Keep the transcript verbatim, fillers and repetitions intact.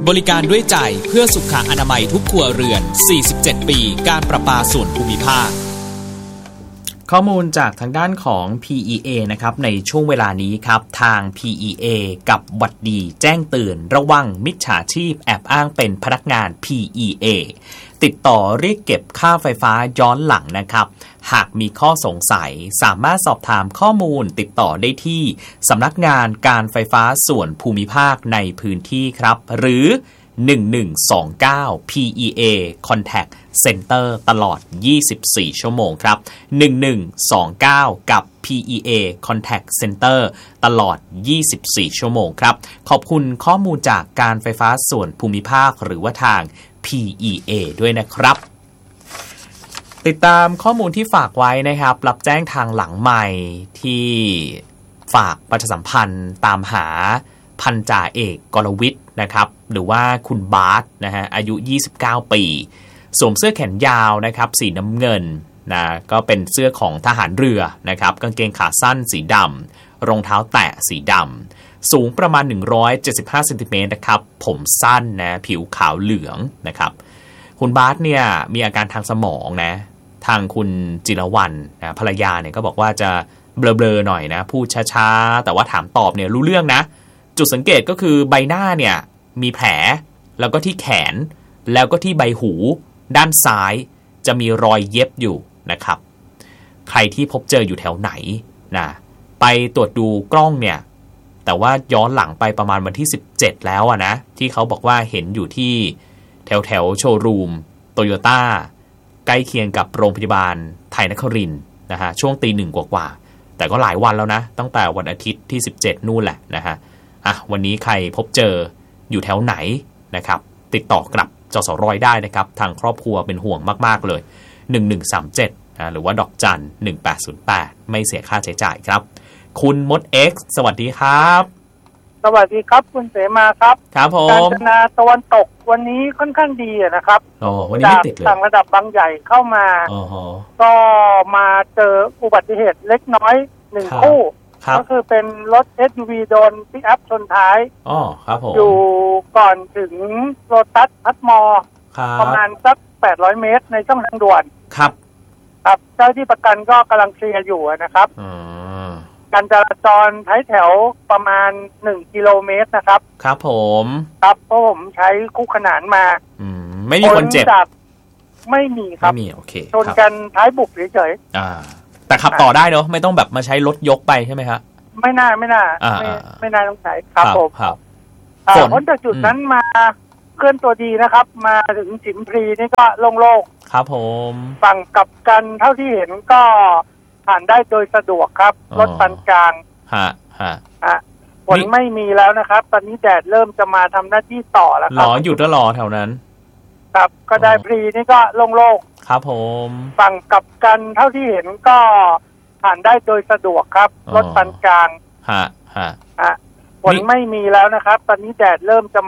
บริการด้วยใจเพื่อสุขอนามัยทุกครัวเรือนสี่สิบเจ็ดปีการประปาส่วนภูมิภาคข้อมูลจากทางด้านของ พี อี เอ นะครับในช่วงเวลานี้ครับทาง พี อี เอ กับหวัดดีแจ้งเตือนระวังมิจฉาชีพแอบอ้างเป็นพนักงาน พี อี เอ ติดต่อเรียกเก็บค่าไฟฟ้าย้อนหลังนะครับหากมีข้อสงสัยสามารถสอบถามข้อมูลติดต่อได้ที่สำนักงานการไฟฟ้าส่วนภูมิภาคในพื้นที่ครับหรือหนึ่งหนึ่งสองเก้า พี อี เอ Contact Center ตลอดยี่สิบสี่ชั่วโมงครับหนึ่งหนึ่งสองเก้ากับ พี อี เอ Contact Center ตลอดยี่สิบสี่ชั่วโมงครับขอบคุณข้อมูลจากการไฟฟ้าส่วนภูมิภาคหรือว่าทาง พี อี เอ ด้วยนะครับติดตามข้อมูลที่ฝากไว้นะครับรับแจ้งทางหลังใหม่ที่ฝากประชาสัมพันธ์ตามหาพันจ่าเอกกรวิทย์นะครับหรือว่าคุณบาสนะฮะอายุยี่สิบเก้าปีสวมเสื้อแขนยาวนะครับสีน้ำเงินนะก็เป็นเสื้อของทหารเรือนะครับกางเกงขาสั้นสีดำรองเท้าแตะสีดำสูงประมาณหนึ่งร้อยเจ็ดสิบห้าเซนติเมตรนะครับผมสั้นนะผิวขาวเหลืองนะครับคุณบาสเนี่ยมีอาการทางสมองนะทางคุณจิรวรรณนะภรรยาเนี่ยก็บอกว่าจะเบลอๆหน่อยนะพูดช้าๆแต่ว่าถามตอบเนี่ยรู้เรื่องนะจุดสังเกตก็คือใบหน้าเนี่ยมีแผลแล้วก็ที่แขนแล้วก็ที่ใบหูด้านซ้ายจะมีรอยเย็บอยู่นะครับใครที่พบเจออยู่แถวไหนนะไปตรวจดูกล้องเนี่ยแต่ว่าย้อนหลังไปประมาณวันที่สิบเจ็ดแล้วอะนะที่เขาบอกว่าเห็นอยู่ที่แถวแถวโชว์รูมโตโยต้าใกล้เคียงกับโรงพยาบาลไทยนครินทร์นะฮะช่วงตีหนึ่งกว่าๆแต่ก็หลายวันแล้วนะตั้งแต่วันอาทิตย์ที่สิบเจ็ดนู่นแหละนะฮะอ่ะวันนี้ใครพบเจออยู่แถวไหนนะครับติดต่อกลับจสรได้นะครับทางครอบครัวเป็นห่วงมากๆเลยหนึ่งหนึ่งสามเจ็ดนะหรือว่าดอกจันหนึ่งแปดศูนย์แปดไม่เสียค่าใช้จ่ายครับคุณมด X สวัสดีครับสวัสดีครับคุณเสมาครับครับผมกาญจนาตะวันตกวันนี้ค่อนข้างดีนะครับอ๋อวันนี้ไม่ติดเลยจากต่างระดับบางใหญ่เข้ามาอ๋อก็มาเจออุบัติเหตุเล็กน้อยหนึ่งคู่ก็คือเป็นรถ เอส ยู วี โดนปิกอัพชนท้ายอ๋อครับผมอยู่ก่อนถึงโลตัสพัทมอประมาณสักแปดร้อยเมตรในช่องทางด่วนครับครับเจ้าที่ประกันก็กำลังเคลียร์อยู่นะครับการจราจรท้ายแถวประมาณหนึ่งกิโลเมตรนะครับครับผมครับเพราะผมใช้คู่ขนานมาอืมไม่มีคนเจ็บไม่มีครับไม่มีโอเคชนกันท้ายบุกเฉยๆอ่าแต่ขับต่อได้เนอะไม่ต้องแบบมาใช้รถยกไปใช่ไหมครับไม่น่าไม่น่าไม่ไม่น่าต้องใช้ครับผมครับพ้นจากจุดนั้นมาเคลื่อนตัวดีนะครับมาถึงสิมพลีนี่ก็โล่งๆครับผมฝั่งกลับกันเท่าที่เห็นก็ผ่านได้โดยสะดวกครับรถปานกลางฮะฮะฮะฝนไม่มีแล้วนะครับตอนนี้แดดเริ่มจะมาทำหน้าที่ต่อแล้วครับรอหยุดแล้วรอแถวนั้นครับก็ได้พลีนี่ก็โล่งๆครับผมฝั่งกลับกันเท่าที่เห็นก็ผ่านได้โดยสะดวกครับรถปานกลางฮะฮะฮะฝนไม่มีแล้วนะครับตอนนี้แดดเริ่มจะ